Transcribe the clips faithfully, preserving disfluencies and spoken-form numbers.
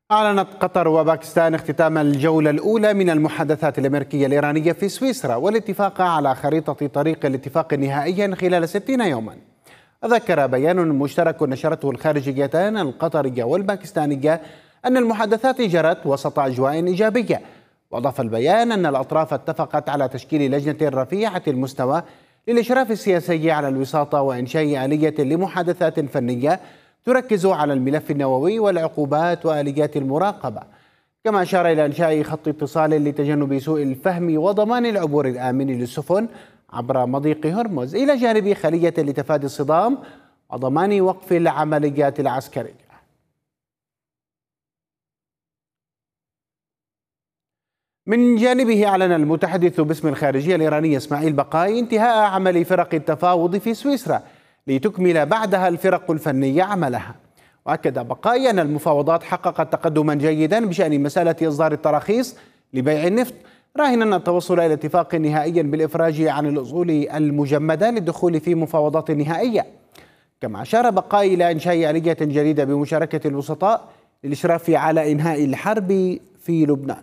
أعلنت قطر وباكستان اختتام الجولة الأولى من المحادثات الأمريكية الإيرانية في سويسرا والاتفاق على خريطة طريق الاتفاق نهائيا خلال ستين يوما. ذكر بيان مشترك نشرته الخارجيتان القطرية والباكستانية أن المحادثات جرت وسط أجواء إيجابية. وأضاف البيان أن الأطراف اتفقت على تشكيل لجنة رفيعة المستوى للإشراف السياسي على الوساطة وإنشاء آلية لمحادثات فنية تركز على الملف النووي والعقوبات وآليات المراقبة. كما أشار إلى إنشاء خط اتصال لتجنب سوء الفهم وضمان العبور الآمن للسفن عبر مضيق هرمز، إلى جانب خلية لتفادي الصدام وضمان وقف العمليات العسكرية. من جانبه أعلن المتحدث باسم الخارجية الإيرانية إسماعيل بقاي انتهاء عمل فرق التفاوض في سويسرا لتكمل بعدها الفرق الفنية عملها. وأكد بقاي أن المفاوضات حققت تقدما جيدا بشأن مسألة إصدار التراخيص لبيع النفط، راهنا التوصل إلى اتفاق نهائي بالإفراج عن الأصول المجمدة للدخول في مفاوضات نهائية. كما أشار بقاي إلى إنشاء آلية جديدة بمشاركة الوسطاء للإشراف على إنهاء الحرب في لبنان.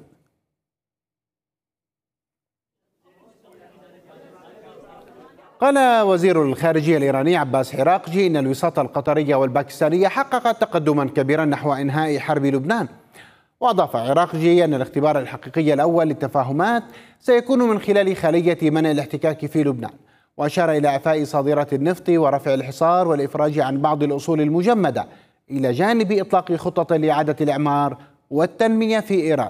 قال وزير الخارجية الإيراني عباس حراقجي إن الوساطة القطرية والباكستانية حققت تقدما كبيرا نحو إنهاء حرب لبنان. وأضاف حراقجي أن الاختبار الحقيقي الأول للتفاهمات سيكون من خلال خلية منع الاحتكاك في لبنان. وأشار إلى إعفاء صادرات النفط ورفع الحصار والإفراج عن بعض الأصول المجمدة، إلى جانب إطلاق خطة لإعادة الإعمار والتنمية في إيران.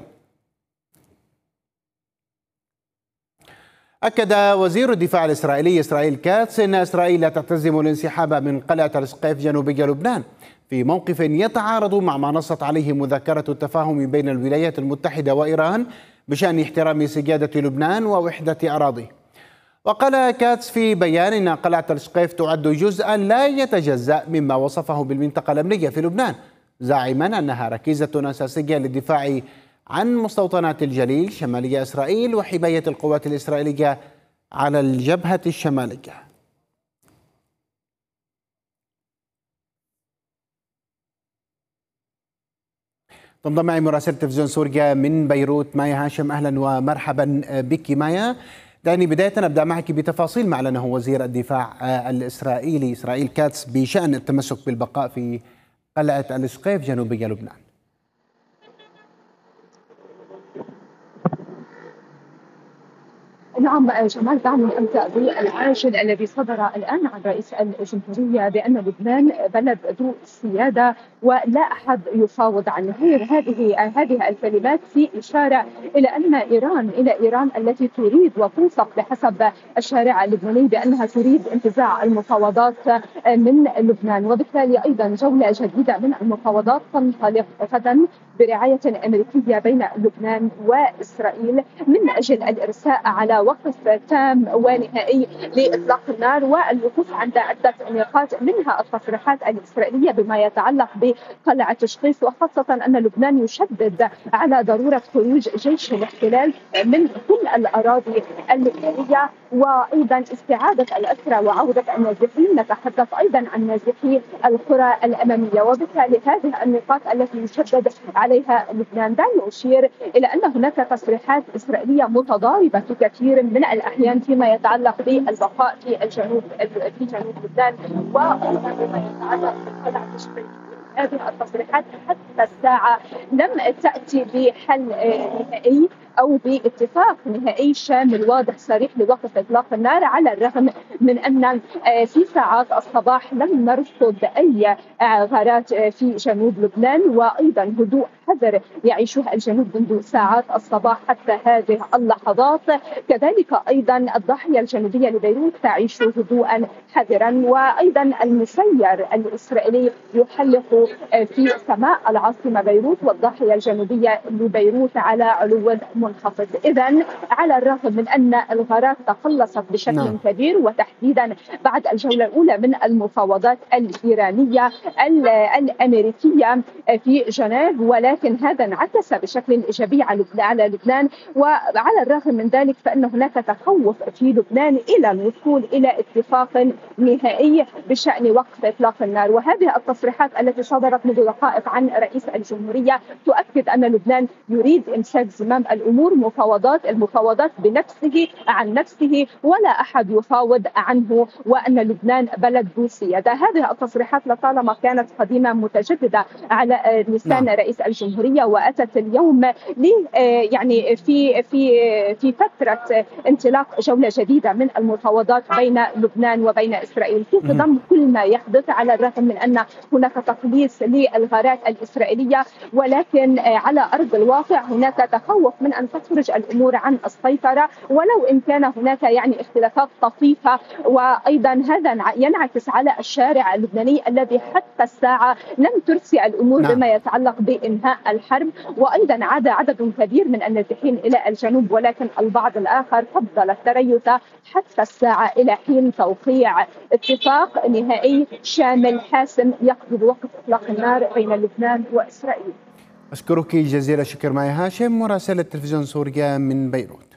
أكد وزير الدفاع الإسرائيلي إسرائيل كاتس أن إسرائيل لا تلتزم الانسحاب من قلعة السقيف جنوبي لبنان في موقف يتعارض مع ما نصت عليه مذكرة التفاهم بين الولايات المتحدة وإيران بشأن احترام سيادة لبنان ووحدة أراضيه. وقال كاتس في بيان أن قلعة السقيف تعد جزءا لا يتجزأ مما وصفه بالمنطقة الأمنية في لبنان، زاعما أنها ركيزة أساسية للدفاع عن مستوطنات الجليل شمالية إسرائيل وحماية القوات الإسرائيلية على الجبهة الشمالية. تنضم معي مراسل تلفزيون سوريا من بيروت مايا هاشم. أهلا ومرحبا بك مايا. دعني بداية أبدأ معك بتفاصيل ما أعلنه وزير الدفاع الإسرائيلي إسرائيل كاتس بشأن التمسك بالبقاء في قلعة السقيف جنوبي لبنان. نعم جمال، دعني أبدأ بالعاجل الذي صدر الآن عن رئيس الجمهورية بأن لبنان بلد ذو سيادة ولا أحد يفاوض عنه. هذه هذه الكلمات في إشارة إلى أن إيران إلى إيران التي تريد وتوصف بحسب الشارع اللبناني بأنها تريد انتزاع المفاوضات من لبنان، وبالتالي أيضا جولة جديدة من المفاوضات تنطلق غدا برعاية أمريكية بين لبنان وإسرائيل من أجل الإرساء على وقف تام ونهائي لإطلاق النار والوقوف عند عدة نقاط، منها التصريحات الإسرائيلية بما يتعلق بقلعة السقيف، وخاصة أن لبنان يشدد على ضرورة خروج جيش الاحتلال من كل الأراضي اللبنانية، وأيضا استعادة الأسرى وعودة النازحين. نتحدث أيضا عن نازحي القرى الأمامية، وبالتالي هذه النقاط التي يشدد عليها لبنان. دعني أشير إلى أن هناك تصريحات إسرائيلية متضاربة في كثير من الأحيان فيما يتعلق بالبقاء في الجنوب في جنوب لبنان، وأيضا فيما يتعلق بقلعة السقيف. هذه التصريحات حتى الساعة لم تأتي بحل نهائي أو باتفاق نهائي شامل واضح صريح لوقف إطلاق النار، على الرغم من أن في ساعات الصباح لم نرصد أي غارات في جنوب لبنان، وأيضا هدوء حذر يعيشه الجنوب منذ ساعات الصباح حتى هذه اللحظات. كذلك أيضا الضاحية الجنوبية لبيروت تعيش هدوءا حذرا، وأيضا المسير الإسرائيلي يحلق في سماء العاصمة بيروت والضاحية الجنوبية لبيروت على علو منخفض. إذن على الرغم من أن الغارات تقلصت بشكل نعم. كبير، وتحديدا بعد الجولة الأولى من المفاوضات الإيرانية الأمريكية في جنيف، ولكن هذا انعكس بشكل إيجابي على لبنان. وعلى الرغم من ذلك فإن هناك تخوف في لبنان إلى الوصول إلى اتفاق نهائي بشأن وقف إطلاق النار. وهذه التصريحات التي صدرت منذ دقائق عن رئيس الجمهورية تؤكد أن لبنان يريد إمساك زمام الأمور، مفاوضات المفاوضات بنفسه عن نفسه ولا أحد يفاوض عنه، وأن لبنان بلد ذو سيادة. هذه التصريحات لطالما كانت قديمة متجددة على لسان نعم. رئيس الجمهورية، وأتت اليوم يعني في في في فترة انطلاق جولة جديدة من المفاوضات بين لبنان وبين إسرائيل في ضم كل ما يحدث، على الرغم من أن هناك تقليص للغارات الإسرائيلية، ولكن على أرض الواقع هناك تخوف من أن تخرج الأمور عن السيطرة، ولو إن كان هناك يعني اختلافات طفيفة. وأيضا هذا ينعكس على الشارع اللبناني الذي حتى الساعة لم ترسي الأمور نعم. بما يتعلق بإنهاء الحرب. وأيضا عاد عدد كبير من النازحين إلى الجنوب، ولكن البعض الآخر فضل التريث حتى الساعة إلى حين توقيع اتفاق نهائي شامل حاسم يقضي بوقف إطلاق النار بين لبنان وإسرائيل. أشكرك جزيل الشكر مايا هاشم، مراسلة تلفزيون سوريا من بيروت.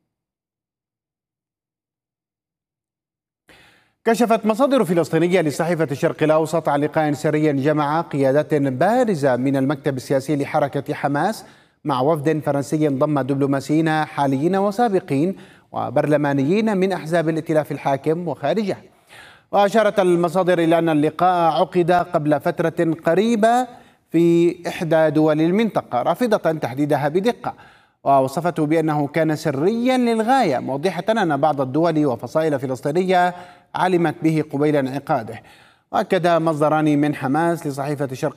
كشفت مصادر فلسطينية لصحيفة الشرق الأوسط عن لقاء سري جمع قيادات بارزة من المكتب السياسي لحركة حماس مع وفد فرنسي ضم دبلوماسيين حاليين وسابقين وبرلمانيين من أحزاب الائتلاف الحاكم وخارجه. وأشارت المصادر إلى أن اللقاء عقد قبل فترة قريبة في إحدى دول المنطقة رافضة تحديدها بدقة، ووصفته بأنه كان سريا للغاية، موضحة أن بعض الدول وفصائل فلسطينية علمت به قبيل انعقاده. وأكد مصدران من حماس لصحيفة الشرق